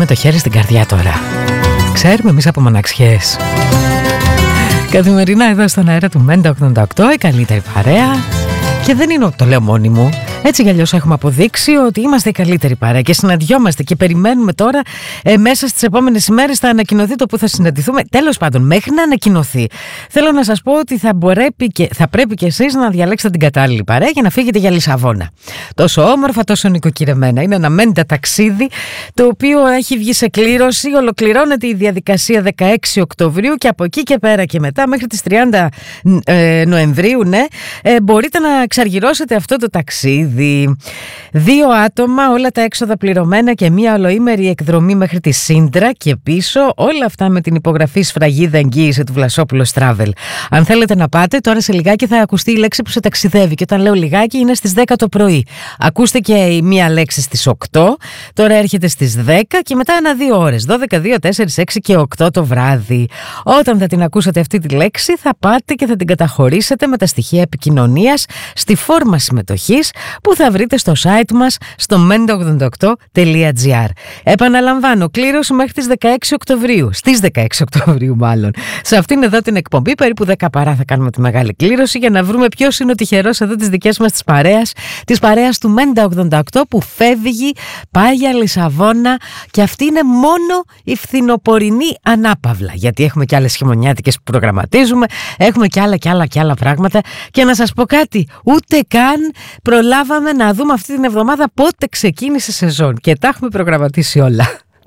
με το χέρι στην καρδιά τώρα. Ξέρουμε εμείς από μοναξιές. Καθημερινά εδώ στον αέρα του Μέντα 88, η καλύτερη παρέα. Και δεν είναι, το λέω μόνη μου. Έτσι κι αλλιώς έχουμε αποδείξει ότι είμαστε η καλύτερη παρέα και συναντιόμαστε και περιμένουμε τώρα μέσα στις επόμενες ημέρες θα ανακοινωθεί το που θα συναντηθούμε. Τέλος πάντων, μέχρι να ανακοινωθεί, θέλω να σας πω ότι θα πρέπει και εσείς να διαλέξετε την κατάλληλη παρέα για να φύγετε για Λισαβόνα. Τόσο όμορφα, τόσο νοικοκυρεμένα. Είναι ένα Μέντα ταξίδι το οποίο έχει βγει σε κλήρωση. Ολοκληρώνεται η διαδικασία 16 Οκτωβρίου και από εκεί και πέρα και μετά μέχρι τις 30 Νοεμβρίου, μπορείτε να εξαργυρώσετε αυτό το ταξίδι. 2 άτομα, όλα τα έξοδα πληρωμένα και μία ολοήμερη εκδρομή μέχρι τη Σύντρα και πίσω, όλα αυτά με την υπογραφή σφραγίδα εγγύηση του Βλασόπουλος Travel. Αν θέλετε να πάτε, τώρα σε λιγάκι θα ακουστεί η λέξη που σε ταξιδεύει και όταν λέω λιγάκι είναι στις 10 το πρωί. Ακούστε και η μία λέξη στις 8, τώρα έρχεται στις 10 και μετά ανά 2 ώρες, 12, 2, 4, 6 και 8 το βράδυ. Όταν θα την ακούσετε αυτή τη λέξη θα πάτε και θα την καταχωρήσετε με τα στοιχεία επικοινωνίας στη φόρμα συμμετοχής που θα βρείτε στο site μας στο menda88.gr. Επαναλαμβάνω, κλήρωση μέχρι τις 16 Οκτωβρίου. Στις 16 Οκτωβρίου μάλλον. Σε αυτήν εδώ την εκπομπή, περίπου 10 παρά θα κάνουμε τη μεγάλη κλήρωση για να βρούμε ποιος είναι ο τυχερός εδώ της δικές μας της παρέας του Μέντα 88 που φεύγει, πάει για Λισαβόνα και αυτή είναι μόνο η φθινοπορεινή ανάπαυλα. Γιατί έχουμε και άλλες χειμωνιάτικες που προγραμματίζουμε, έχουμε και άλλα πράγματα. Και να σας πω κάτι, ούτε καν προλάβαμε να δούμε αυτή την εβδομάδα πότε ξεκίνησε η σεζόν και τα έχουμε προγραμματίσει όλα.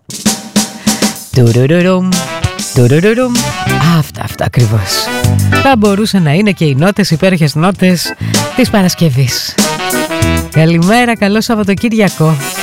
Αυτά ακριβώς. Θα μπορούσε να είναι και οι νότες, υπέροχες νότες της Παρασκευής. Καλημέρα, καλό Σαββατοκύριακο.